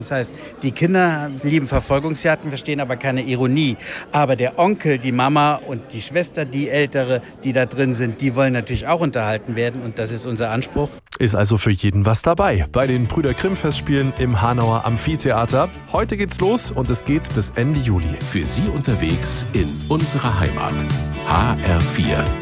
Das heißt, die Kinder lieben Verfolgungsjagden, verstehen aber keine Ironie. Aber der Onkel, die Mama und die Schwester, die Ältere, die da drin sind, die wollen natürlich auch unterhalten werden. Und das ist unser Anspruch. Ist also für jeden was dabei bei den Brüder Grimm Festspielen im Hanauer Amphitheater. Heute geht's los und es geht bis Ende Juli. Für Sie unterwegs in unserer Heimat. HR4